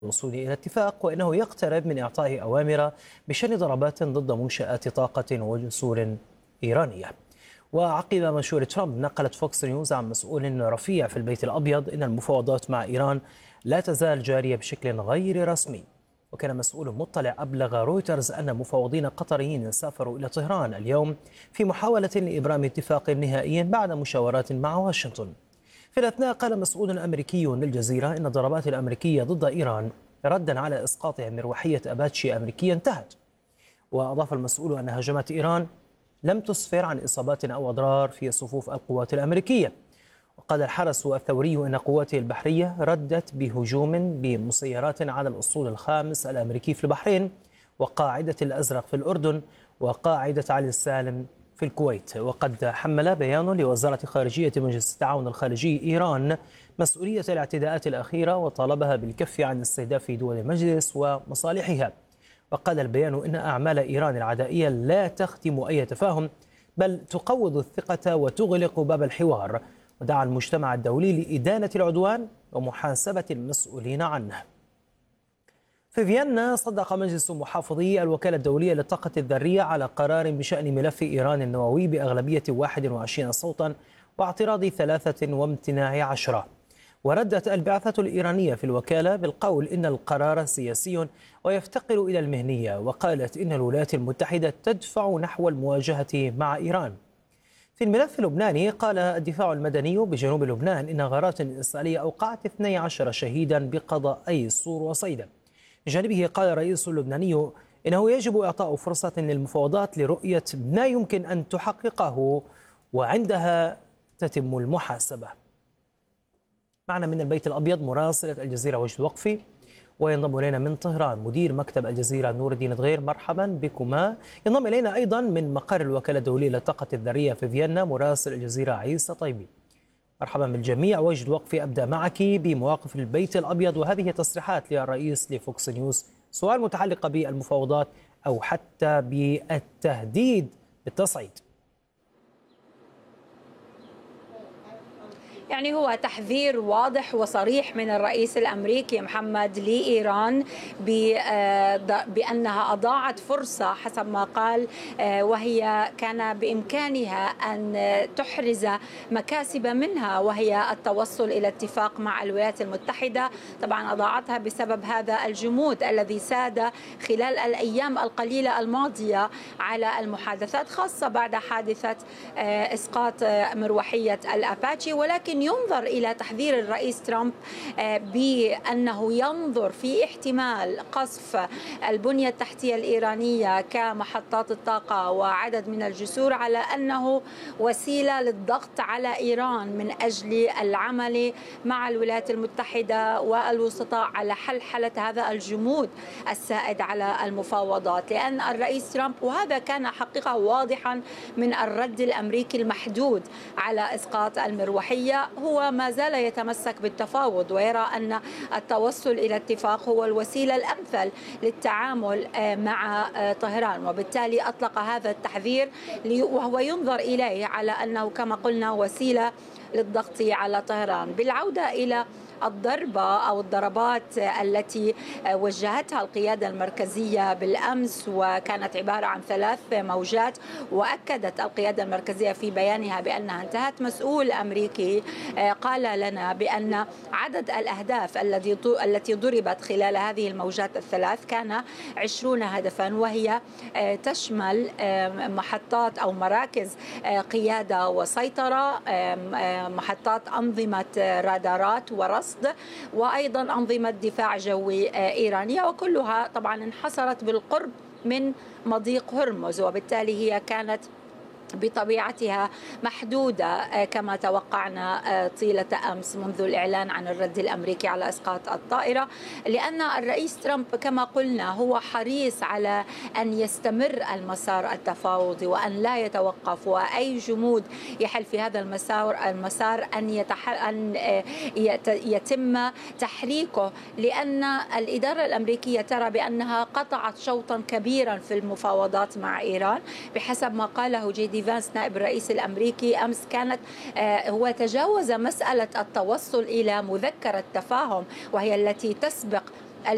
الوصول إلى اتفاق، وإنه يقترب من إعطاء أوامر بشن ضربات ضد منشآت طاقة وجسور إيرانية. وعقب مشورة ترامب، نقلت فوكس نيوز عن مسؤول رفيع في البيت الأبيض إن المفاوضات مع إيران لا تزال جارية بشكل غير رسمي. وكان مسؤول مطلع أبلغ رويترز أن مفاوضين قطريين سافروا إلى طهران اليوم في محاولة لإبرام اتفاق نهائي بعد مشاورات مع واشنطن. في الأثناء، قال مسؤول أمريكي للجزيرة إن الضربات الأمريكية ضد إيران ردا على إسقاط مروحية أباتشي أمريكية انتهت. وأضاف المسؤول أن هجمات إيران لم تسفر عن إصابات أو أضرار في صفوف القوات الأمريكية. وقال الحرس الثوري أن قواته البحرية ردت بهجوم بمسيرات على الأسطول الخامس الأمريكي في البحرين، وقاعدة الأزرق في الأردن، وقاعدة علي السالم في الكويت. وقد حمل بيان لوزارة خارجية مجلس التعاون الخارجي إيران مسؤولية الاعتداءات الأخيرة، وطالبها بالكف عن استهداف دول المجلس ومصالحها. وقال البيان إن أعمال إيران العدائية لا تختم أي تفاهم، بل تقوض الثقة وتغلق باب الحوار. ودعا المجتمع الدولي لإدانة العدوان ومحاسبة المسؤولين عنه. في فيينا، صدق مجلس محافظي الوكالة الدولية للطاقة الذرية على قرار بشأن ملف إيران النووي بأغلبية 21 صوتا واعتراض 3 وامتناع 10. وردت البعثة الإيرانية في الوكالة بالقول إن القرار سياسي ويفتقر إلى المهنية، وقالت إن الولايات المتحدة تدفع نحو المواجهة مع إيران. في الملف اللبناني، قال الدفاع المدني بجنوب لبنان إن غارات إسرائيلية أوقعت 12 شهيدا بقضائي الصور وصيدا. من جانبه، قال الرئيس اللبناني إنه يجب إعطاء فرصة للمفاوضات لرؤية ما يمكن أن تحققه، وعندها تتم المحاسبة. معنا من البيت الأبيض مراسلة الجزيرة وجد وقفي، وينضم إلينا من طهران مدير مكتب الجزيرة نور الدين دغير. مرحبا بكما. ينضم إلينا أيضا من مقر الوكالة الدولية للطاقة الذرية في فيينا مراسل الجزيرة عيسى طيبي. مرحبا بالجميع. وجد وقفي، أبدأ معك بمواقف البيت الأبيض وهذه تصريحات للرئيس لفوكس نيوز، سؤال متعلقة بالمفاوضات أو حتى بالتهديد بالتصعيد. يعني هو تحذير واضح وصريح من الرئيس الأمريكي محمد لإيران بأنها أضاعت فرصة حسب ما قال، وهي كان بإمكانها أن تحرز مكاسب منها، وهي التوصل إلى اتفاق مع الولايات المتحدة. طبعا أضاعتها بسبب هذا الجمود الذي ساد خلال الأيام القليلة الماضية على المحادثات، خاصة بعد حادثة إسقاط مروحية الأباتشي. ولكن ينظر إلى تحذير الرئيس ترامب بأنه ينظر في احتمال قصف البنية التحتية الإيرانية كمحطات الطاقة وعدد من الجسور على أنه وسيلة للضغط على إيران من أجل العمل مع الولايات المتحدة والوسطاء على حلحلة هذا الجمود السائد على المفاوضات. لأن الرئيس ترامب، وهذا كان حقيقة واضحا من الرد الأمريكي المحدود على إسقاط المروحية، هو ما زال يتمسك بالتفاوض ويرى أن التوصل إلى اتفاق هو الوسيلة الأمثل للتعامل مع طهران. وبالتالي أطلق هذا التحذير وهو ينظر إليه على أنه كما قلنا وسيلة للضغط على طهران. بالعودة إلى الضربة أو الضربات التي وجهتها القيادة المركزية بالأمس، وكانت عبارة عن 3 موجات، وأكدت القيادة المركزية في بيانها بأنها انتهت. مسؤول أمريكي قال لنا بأن عدد الأهداف التي ضربت خلال هذه الموجات ال3 كان 20 هدفا، وهي تشمل محطات أو مراكز قيادة وسيطرة، محطات أنظمة رادارات ورصد، وأيضا أنظمة دفاع جوي إيرانية، وكلها طبعا انحصرت بالقرب من مضيق هرمز، وبالتالي هي كانت بطبيعتها محدودة كما توقعنا طيلة أمس منذ الإعلان عن الرد الأمريكي على إسقاط الطائرة. لأن الرئيس ترامب كما قلنا هو حريص على أن يستمر المسار التفاوضي وأن لا يتوقف، وأي جمود يحل في هذا المسار أن يتم تحريكه، لأن الإدارة الأمريكية ترى بأنها قطعت شوطا كبيرا في المفاوضات مع إيران. بحسب ما قاله جي دي فانس نائب الرئيس الأمريكي أمس، كانت هو تجاوز مسألة التوصل إلى مذكرة تفاهم، وهي التي تسبق